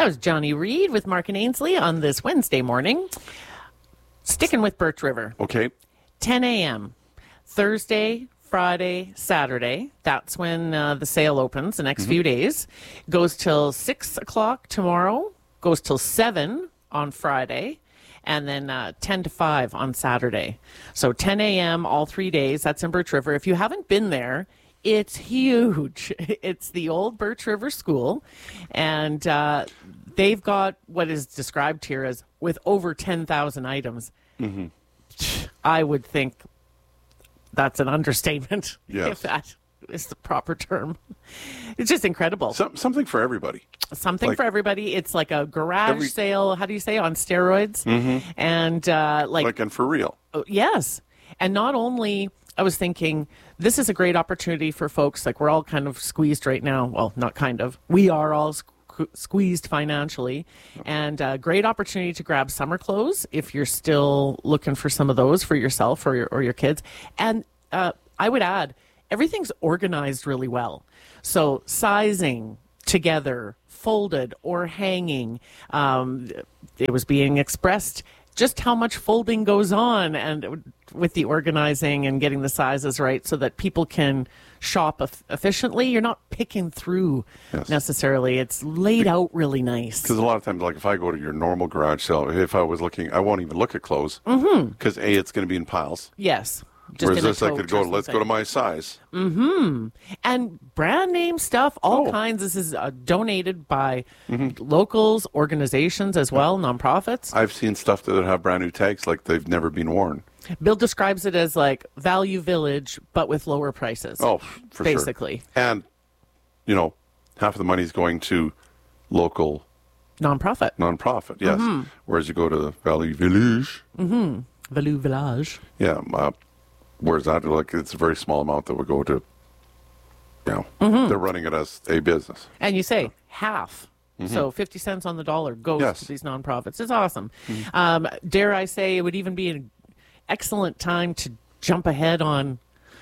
That was Johnny Reed with Mark and Ainsley on this Wednesday morning. Sticking with Birch River. Okay. 10 a.m. Thursday, Friday, Saturday. That's when the sale opens the next few days. Goes till 6 o'clock tomorrow. Goes till 7 on Friday. And then 10 to 5 on Saturday. So 10 a.m. all 3 days. That's in Birch River. If you haven't been there, it's huge. It's the old Birch River School. And they've got what is described here as with over 10,000 items. Mm-hmm. I would think that's an understatement, if that is the proper term. It's just incredible. Something for everybody. Something for everybody. It's like a garage sale, how do you say, on steroids? Mm-hmm. And and for real. Yes. And not only, I was thinking, this is a great opportunity for folks, like we're all kind of squeezed right now. Well, not kind of. We are all squeezed financially, and a great opportunity to grab summer clothes if you're still looking for some of those for yourself or your kids. And I would add, everything's organized really well. So sizing together, folded or hanging, it was being expressed just how much folding goes on and with the organizing and getting the sizes right so that people can shop efficiently. You're not picking through necessarily. It's laid out really nice. Because a lot of times, like if I go to your normal garage sale, if I was looking, I won't even look at clothes because A, it's going to be in piles. Yes. Whereas this, I could go, let's go to my size. Mm-hmm. And brand name stuff, all kinds. This is donated by locals, organizations as well, nonprofits. I've seen stuff that have brand new tags like they've never been worn. Bill describes it as like Value Village, but with lower prices. Oh, for basically. Sure. And, half of the money is going to local nonprofit, yes. Mm-hmm. Whereas you go to Value Village. Mm-hmm. Value Village. Yeah. Whereas that, like, it's a very small amount that would go to, they're running it as a business. And you say half. So 50 cents on the dollar goes to these nonprofits. It's awesome. Mm-hmm. Dare I say it would even be an excellent time to jump ahead on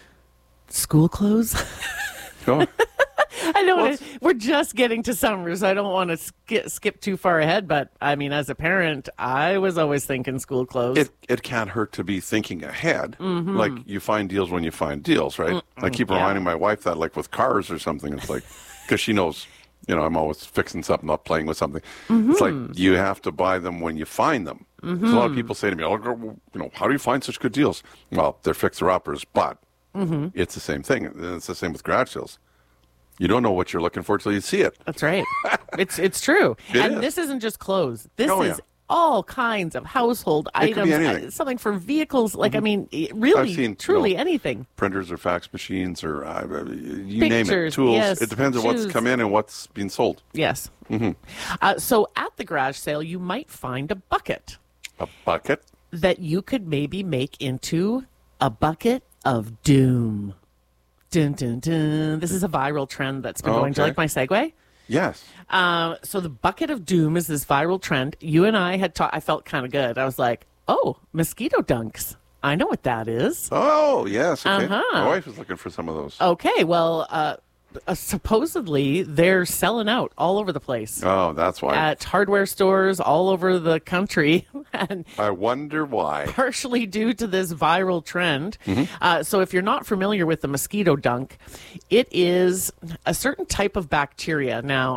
school clothes. Sure. I know we're just getting to summer, so I don't want to skip too far ahead. But, I mean, as a parent, I was always thinking school clothes. It can't hurt to be thinking ahead. Mm-hmm. Like, you find deals when you find deals, right? Mm-hmm. I keep reminding my wife that, like, with cars or something. It's like, because she knows, I'm always fixing something, not playing with something. Mm-hmm. It's like, you have to buy them when you find them. Mm-hmm. So a lot of people say to me, how do you find such good deals? Well, they're fixer-uppers, but it's the same thing. It's the same with garage sales. You don't know what you're looking for until you see it. That's right. It's true. This isn't just clothes. This is all kinds of household items. Something for vehicles. Like, I mean, really, truly anything. Printers or fax machines or you name it. Tools. Yes, it depends on what's come in and what's being sold. Yes. Mm-hmm. So at the garage sale, you might find a bucket. A bucket? That you could maybe make into a bucket of doom. Dun, dun, dun. This is a viral trend that's been going. Do you like my segue? Yes. So the bucket of doom is this viral trend. You and I had I felt kind of good. I was like, mosquito dunks. I know what that is. Oh, yes. Okay. My wife is looking for some of those. Okay. Well, supposedly they're selling out all over the place. Oh, that's why. At hardware stores all over the country. And I wonder why. Partially due to this viral trend. Mm-hmm. So if you're not familiar with the mosquito dunk, it is a certain type of bacteria. Now,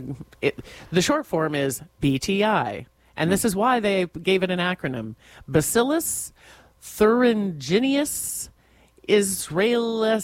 the short form is BTI. And this is why they gave it an acronym. Bacillus thuringiensis Israelis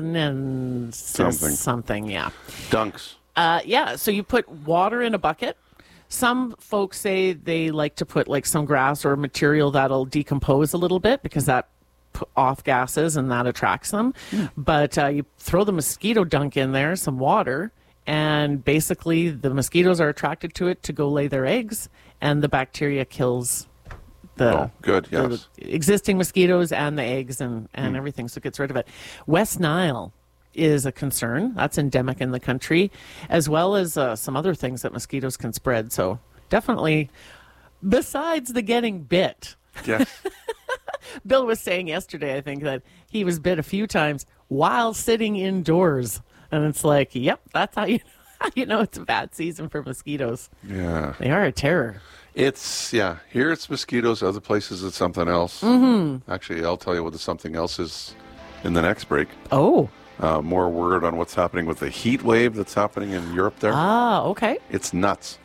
something, yeah. Dunks. So you put water in a bucket. Some folks say they like to put like some grass or material that'll decompose a little bit because that off gases and that attracts them. Yeah. But you throw the mosquito dunk in there, some water, and basically the mosquitoes are attracted to it to go lay their eggs, and the bacteria kills the existing mosquitoes and the eggs and everything, so it gets rid of it. West Nile is a concern. That's endemic in the country, as well as some other things that mosquitoes can spread. So definitely, besides the getting bit. Yes. Bill was saying yesterday, I think, that he was bit a few times while sitting indoors. And it's like, yep, that's how You know, it's a bad season for mosquitoes. Yeah. They are a terror. Here it's mosquitoes. Other places it's something else. Mm-hmm. Actually, I'll tell you what the something else is in the next break. Oh. More word on what's happening with the heat wave that's happening in Europe there. Ah, okay. It's nuts.